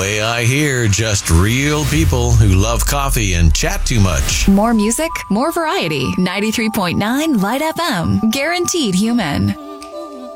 way I hear, just real people who love coffee and chat too much. More music, more variety. 93.9 Light FM. Guaranteed human.